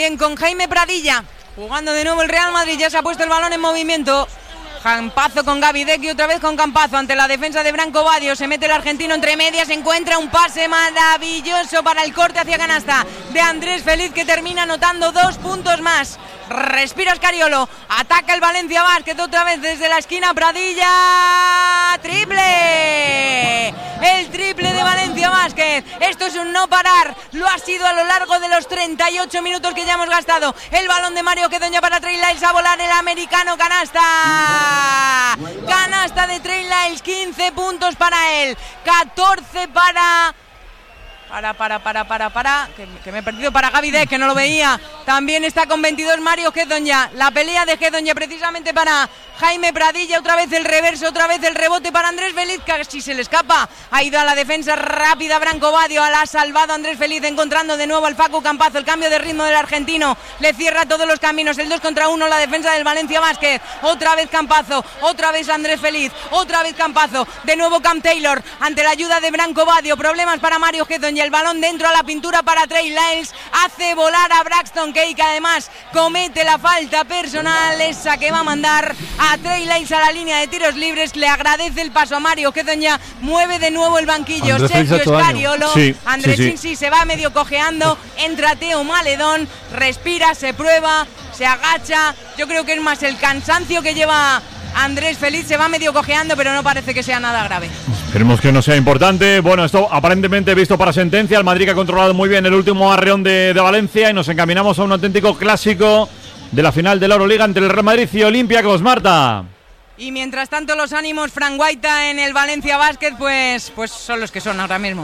Bien, con Jaime Pradilla, jugando de nuevo el Real Madrid, ya se ha puesto el balón en movimiento. Campazo con Gavi Deck y otra vez con Campazo ante la defensa de Branco Badio. Se mete el argentino entre medias, encuentra un pase maravilloso para el corte hacia canasta de Andrés Feliz, que termina anotando 2 puntos más. Respira Scariolo, ataca el Valencia Basket otra vez desde la esquina. Pradilla, triple, el triple de Valencia Basket. Esto es un no parar, lo ha sido a lo largo de los 38 minutos que ya hemos gastado. El balón de Mario Quedoña para Trey Lyles, a volar el americano, canasta de Trey Lyles, 15 puntos para él, 14 que me he perdido, para Gavi Deck, que no lo veía. También está con 22 Mario Quedoña. La pelea de Quedoña precisamente para Jaime Pradilla. Otra vez el reverso, otra vez el rebote para Andrés Feliz, casi se le escapa. Ha ido a la defensa rápida Branco Badio, la ha salvado Andrés Feliz, encontrando de nuevo al Facu Campazo. El cambio de ritmo del argentino le cierra todos los caminos. El 2 contra 1, la defensa del Valencia Basket. Otra vez Campazo, otra vez Andrés Feliz, otra vez Campazo. De nuevo Cam Taylor ante la ayuda de Branco Badio. Problemas para Mario Quedoña. El balón dentro a la pintura para Trey Lyles. Hace volar a Braxton Key, que además comete la falta personal, esa que va a mandar a Trey Lyles a la línea de tiros libres. Le agradece el paso a Mario Quedoña. Mueve de nuevo el banquillo Andrés Sergio Scariolo. Sí, Andrés sí, se va medio cojeando. Entra Teo Maledón, respira, se prueba, se agacha. Yo creo que es más el cansancio que lleva Andrés Feliz. Se va medio cojeando, pero no parece que sea nada grave. Esperemos que no sea importante. Bueno, esto aparentemente visto para sentencia. El Madrid, que ha controlado muy bien el último arreón de Valencia, y nos encaminamos a un auténtico clásico de la final de la Euroliga entre el Real Madrid y Olympiacos, Marta. Y mientras tanto los ánimos, Fran Guaita en el Valencia Basket, pues son los que son ahora mismo.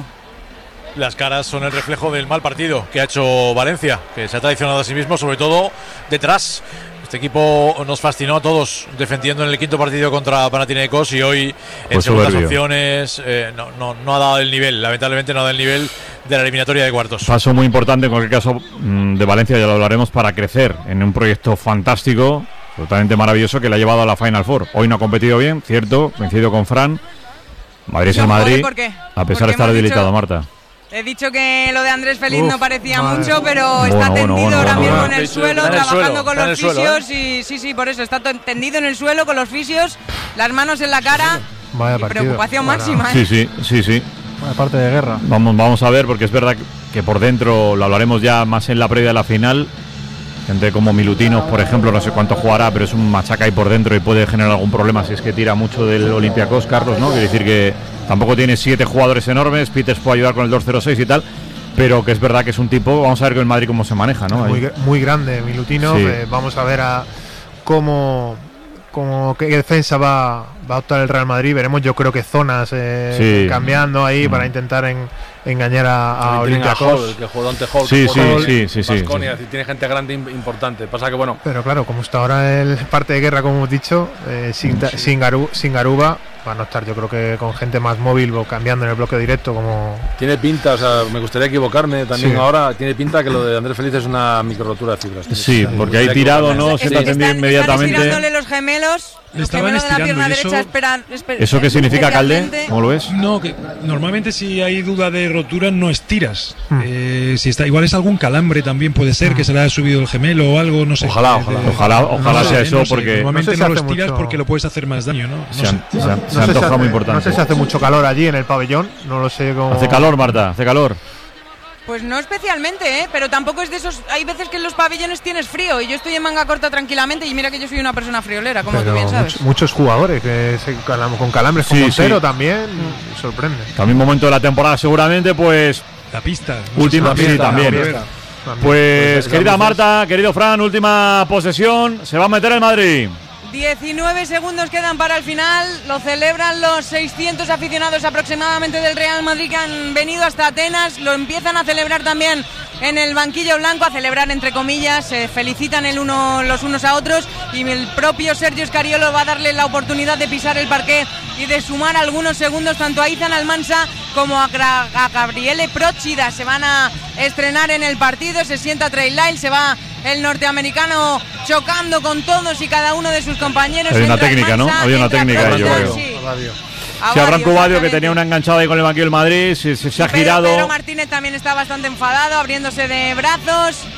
Las caras son el reflejo del mal partido que ha hecho Valencia, que se ha traicionado a sí mismo, sobre todo detrás. Este equipo nos fascinó a todos defendiendo en el quinto partido contra Panathinaikos, y hoy en segundas opciones no ha dado el nivel, lamentablemente no ha dado el nivel de la eliminatoria de cuartos. Paso muy importante en cualquier caso de Valencia, ya lo hablaremos, para crecer en un proyecto fantástico, totalmente maravilloso, que le ha llevado a la Final Four. Hoy no ha competido bien, cierto, coincido con Fran. Madrid es el Madrid, a pesar de estar debilitado, Marta. He dicho que lo de Andrés Feliz no parecía mucho, pero está tendido ahora mismo en el suelo, trabajando con los fisios. Y sí, por eso está tendido en el suelo con los fisios, las manos en la cara. Vaya partido, preocupación máxima. Sí. Vaya parte de guerra. Vamos a ver, porque es verdad que por dentro, lo hablaremos ya más en la previa de la final. Gente como Milutinos, por ejemplo, no sé cuánto jugará, pero es un machaca ahí por dentro y puede generar algún problema si es que tira mucho del Olympiacos, Carlos, ¿no? Quiere decir que tampoco tiene 7 jugadores enormes. Peters puede ayudar con el 2-0-6 y tal, pero que es verdad que es un tipo. Vamos a ver con el Madrid cómo se maneja, ¿no? Muy grande Milutinos. Sí. Vamos a ver qué defensa va a optar el Real Madrid. Veremos, yo creo que zonas cambiando ahí para intentar engañar a Olympiacos. Que jugó ante Hall. Sí. Baskonia, tiene gente grande importante. Pasa que bueno. Pero claro, como está ahora el parte de guerra, como hemos dicho, sin Garuba, van a estar, yo creo que con gente más móvil o cambiando en el bloque directo. Como tiene pinta, o sea, me gustaría equivocarme también ahora. Tiene pinta que lo de Andrés Feliz es una microrotura de fibras. Sí, porque hay tirado, ¿no? Se está tendido inmediatamente. Están estirándole los gemelos. Los gemelos de la pierna derecha esperan. ¿Eso qué significa, Calde? ¿Cómo lo ves? No, que normalmente si hay duda de rotura no estiras. Si está, igual es algún calambre también, puede ser que se le haya subido el gemelo o algo, no sé. Ojalá sea eso, porque normalmente no lo estiras porque lo puedes hacer más daño, ¿no? Se antoja muy importante. No sé si hace mucho calor allí en el pabellón, no lo sé cómo. Hace calor, Marta, hace calor. Pues no especialmente, pero tampoco es de esos. Hay veces que en los pabellones tienes frío y yo estoy en manga corta tranquilamente, y mira que yo soy una persona friolera, como tú bien sabes. Muchos jugadores que con calambres, con Montero también, sorprende. También momento de la temporada seguramente, pues la pista. Última pista también. Pues querida Marta, querido Fran, última posesión, se va a meter el Madrid. 19 segundos quedan para el final. Lo celebran los 600 aficionados aproximadamente del Real Madrid que han venido hasta Atenas. Lo empiezan a celebrar también en el banquillo blanco, a celebrar entre comillas. Se felicitan los unos a otros, y el propio Sergio Scariolo va a darle la oportunidad de pisar el parqué y de sumar algunos segundos tanto a Izan Almansa como a Gabriele Procida. Se van a estrenar en el partido. Se sienta Trey Lyles, se va el norteamericano chocando con todos y cada uno de sus compañeros. Hay una técnica, ¿no? Había una técnica ahí, yo creo. Si Branco Badio, que tenía una enganchada ahí con el banquillo del Madrid, se ha girado. Pedro Martínez también está bastante enfadado, abriéndose de brazos.